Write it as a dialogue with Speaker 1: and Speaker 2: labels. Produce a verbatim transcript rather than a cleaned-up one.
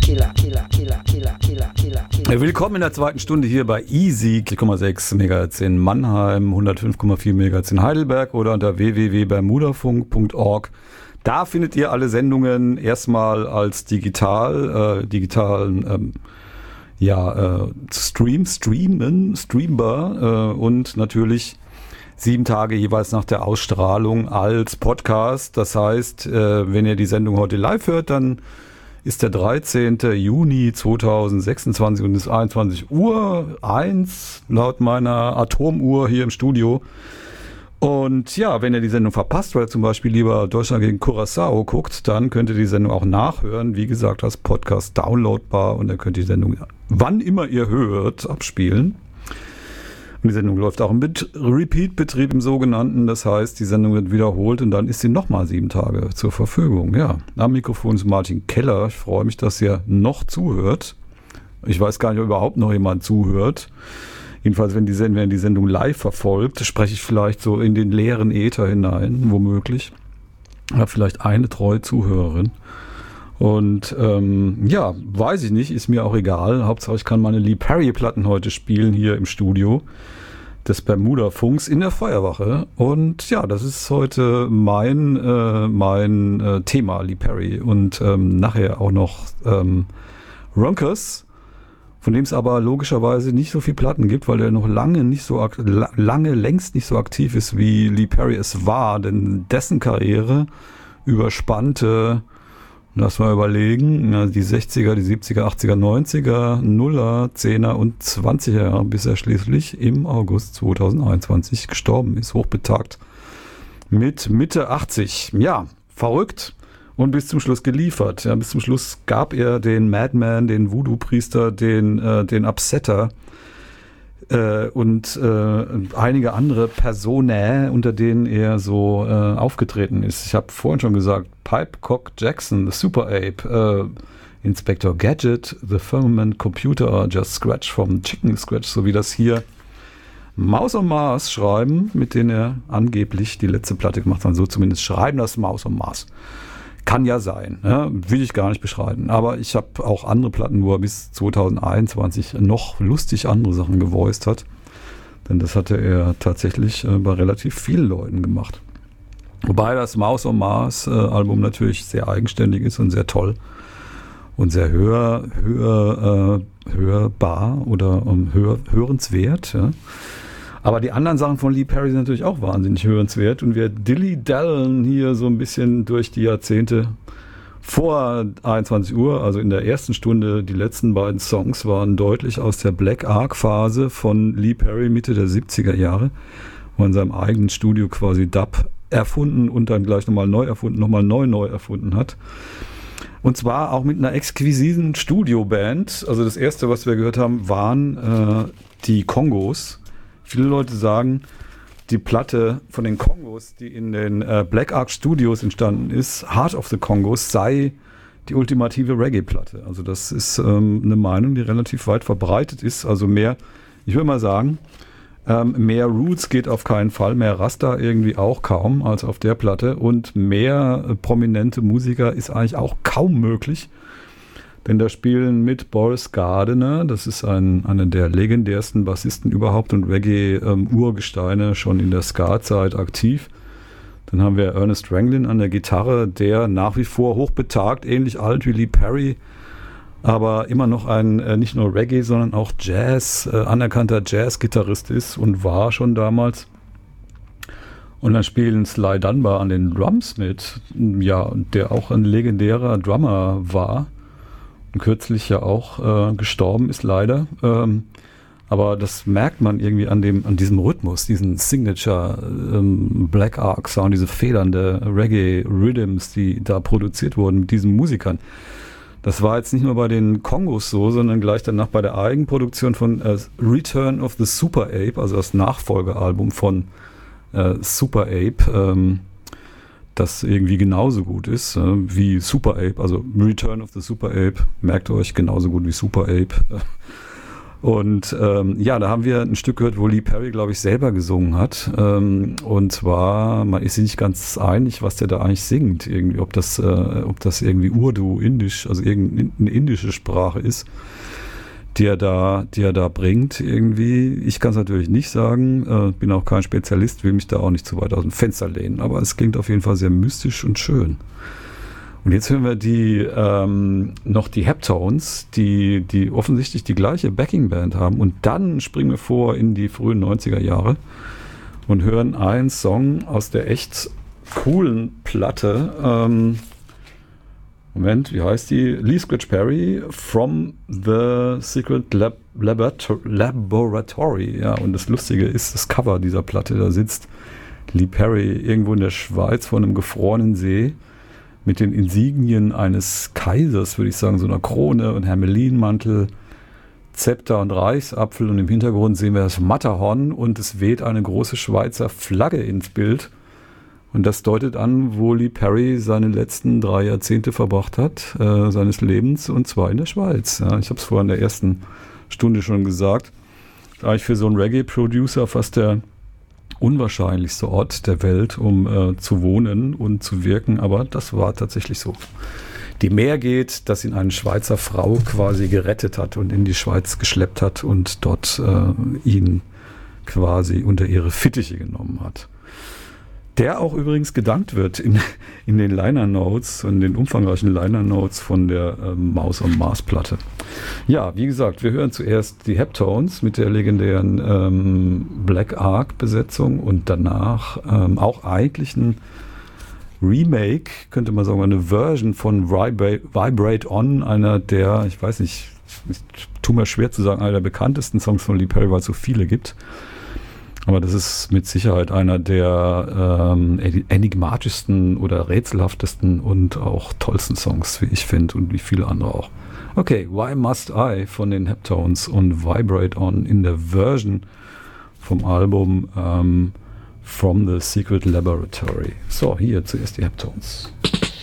Speaker 1: Willkommen in der zweiten Stunde hier bei Easy, vier Komma sechs Megahertz in Mannheim, hundertfünf Komma vier Megahertz in Heidelberg oder unter w w w punkt bermudafunk punkt org. Da findet ihr alle Sendungen erstmal als digital, äh, digitalen ähm, ja, äh, Stream, streamen, streambar äh, und natürlich sieben Tage jeweils nach der Ausstrahlung als Podcast. Das heißt, äh, wenn ihr die Sendung heute live hört, dann ist der dreizehnten Juni zweitausendsechsundzwanzig und es ist einundzwanzig Uhr eins laut meiner Atomuhr hier im Studio. Und ja, wenn ihr die Sendung verpasst, weil ihr zum Beispiel lieber Deutschland gegen Curaçao guckt, dann könnt ihr die Sendung auch nachhören. Wie gesagt, als Podcast downloadbar und dann könnt ihr die Sendung, wann immer ihr hört, abspielen. Und die Sendung läuft auch im Bet- Repeat-Betrieb im sogenannten. Das heißt, die Sendung wird wiederholt und dann ist sie nochmal sieben Tage zur Verfügung. Ja, am Mikrofon ist Martin Keller. Ich freue mich, dass ihr noch zuhört. Ich weiß gar nicht, ob überhaupt noch jemand zuhört. Jedenfalls, wenn, die Sendung, wenn die Sendung live verfolgt, spreche ich vielleicht so in den leeren Äther hinein, womöglich. Ich habe vielleicht eine treue Zuhörerin. Und ähm, ja, weiß ich nicht, ist mir auch egal. Hauptsache, ich kann meine Lee Perry-Platten heute spielen hier im Studio des Bermuda-Funks in der Feuerwache. Und ja, das ist heute mein, äh, mein äh, Thema, Lee Perry. Und ähm, nachher auch noch ähm, Ronkers, von dem es aber logischerweise nicht so viel Platten gibt, weil der noch lange nicht so ak- lange längst nicht so aktiv ist, wie Lee Perry es war. Denn dessen Karriere überspannte, lass mal überlegen, die sechziger, die siebziger, achtziger, neunziger, Nuller, Zehner und Zwanziger Jahre, bis er schließlich im August zweitausendeinundzwanzig gestorben ist, hochbetagt mit Mitte achtzig. Ja, verrückt und bis zum Schluss geliefert. Ja, bis zum Schluss gab er den Madman, den Voodoo-Priester, den, äh, den Upsetter äh, und äh, einige andere Personen, unter denen er so äh, aufgetreten ist. Ich habe vorhin schon gesagt, Pipecock Jackson, The Super Ape, äh, Inspector Gadget, The Firmament Computer, Just Scratch vom Chicken Scratch, so wie das hier Maus und Mars schreiben, mit denen er angeblich die letzte Platte gemacht hat. So zumindest schreiben das Maus und Mars. Kann ja sein, ja, will ich gar nicht beschreiben. Aber ich habe auch andere Platten, wo er bis zweitausendeinundzwanzig noch lustig andere Sachen gevoiced hat. Denn das hatte er tatsächlich äh, bei relativ vielen Leuten gemacht. Wobei das Maus und Mars äh, Album natürlich sehr eigenständig ist und sehr toll. Und sehr hör, hör, äh, hörbar oder ähm, hör, hörenswert. Ja. Aber die anderen Sachen von Lee Perry sind natürlich auch wahnsinnig hörenswert. Und wir dilly-dallen hier so ein bisschen durch die Jahrzehnte vor einundzwanzig Uhr, also in der ersten Stunde. Die letzten beiden Songs waren deutlich aus der Black Ark-Phase von Lee Perry Mitte der siebziger Jahre, wo er in seinem eigenen Studio quasi Dub erfunden und dann gleich nochmal neu erfunden, nochmal neu neu erfunden hat. Und zwar auch mit einer exquisiten Studioband. Also das erste, was wir gehört haben, waren äh, die Kongos. Viele Leute sagen, die Platte von den Kongos, die in den äh, Black Ark Studios entstanden ist, Heart of the Kongos, sei die ultimative Reggae-Platte. Also das ist ähm, eine Meinung, die relativ weit verbreitet ist. Also mehr, ich würde mal sagen, ähm, mehr Roots geht auf keinen Fall, mehr Rasta irgendwie auch kaum als auf der Platte und mehr äh, prominente Musiker ist eigentlich auch kaum möglich. Denn da spielen mit Boris Gardiner, das ist ein, einer der legendärsten Bassisten überhaupt und Reggae-Urgesteine, ähm, schon in der Ska-Zeit aktiv. Dann haben wir Ernest Ranglin an der Gitarre, der nach wie vor hochbetagt, ähnlich alt wie Lee Perry, aber immer noch ein äh, nicht nur Reggae, sondern auch Jazz, äh, anerkannter Jazz-Gitarrist ist und war schon damals. Und dann spielen Sly Dunbar an den Drums mit, ja, der auch ein legendärer Drummer war. Und kürzlich ja auch äh, gestorben ist leider. Ähm, aber das merkt man irgendwie an dem, an diesem Rhythmus, diesen Signature ähm, Black Ark Sound, diese federnde Reggae Rhythms, die da produziert wurden mit diesen Musikern. Das war jetzt nicht nur bei den Kongos so, sondern gleich danach bei der Eigenproduktion von äh, Return of the Super Ape, also das Nachfolgealbum von äh, Super Ape, ähm, das irgendwie genauso gut ist äh, wie Super Ape, also Return of the Super Ape, merkt euch, genauso gut wie Super Ape. Und ähm, ja, da haben wir ein Stück gehört, wo Lee Perry, glaube ich, selber gesungen hat. Ähm, und zwar, man ist sich nicht ganz einig, was der da eigentlich singt. Irgendwie, ob das, äh, ob das irgendwie Urdu, Indisch, also irgendeine indische Sprache ist, die er da, die er da bringt irgendwie. Ich kann es natürlich nicht sagen, äh, bin auch kein Spezialist, will mich da auch nicht zu weit aus dem Fenster lehnen. Aber es klingt auf jeden Fall sehr mystisch und schön. Und jetzt hören wir die ähm, noch die Heptones, die, die offensichtlich die gleiche Backingband haben. Und dann springen wir vor in die frühen neunziger Jahre und hören einen Song aus der echt coolen Platte. Ähm, Moment, wie heißt die? Lee Scratch Perry, From the Secret Lab Laborator Laboratory. Ja, und das Lustige ist das Cover dieser Platte. Da sitzt Lee Perry irgendwo in der Schweiz vor einem gefrorenen See mit den Insignien eines Kaisers, würde ich sagen, so einer Krone und Hermelinmantel, Zepter und Reichsapfel. Und im Hintergrund sehen wir das Matterhorn und es weht eine große Schweizer Flagge ins Bild. Und das deutet an, wo Lee Perry seine letzten drei Jahrzehnte verbracht hat, äh, seines Lebens, und zwar in der Schweiz. Ja, ich habe es vorhin in der ersten Stunde schon gesagt. Eigentlich für so einen Reggae-Producer fast der unwahrscheinlichste Ort der Welt, um äh, zu wohnen und zu wirken, aber das war tatsächlich so. Die Mehr geht, dass ihn eine Schweizer Frau quasi gerettet hat und in die Schweiz geschleppt hat und dort äh, ihn quasi unter ihre Fittiche genommen hat. Der auch übrigens gedankt wird in, in den Liner Notes, in den umfangreichen Liner Notes von der ähm, Maus und Mars Platte. Ja, wie gesagt, wir hören zuerst die Heptones mit der legendären ähm, Black Ark Besetzung und danach ähm, auch eigentlich ein Remake, könnte man sagen, eine Version von Vibrate, Vibrate On, einer der, ich weiß nicht, ich tue mir schwer zu sagen, einer der bekanntesten Songs von Lee Perry, weil es so viele gibt. Aber das ist mit Sicherheit einer der ähm, enigmatischsten oder rätselhaftesten und auch tollsten Songs, wie ich finde, und wie viele andere auch. Okay, Why Must I von den Heptones und Vibrate On in der Version vom Album ähm, From the Secret Laboratory. So, hier zuerst die Heptones.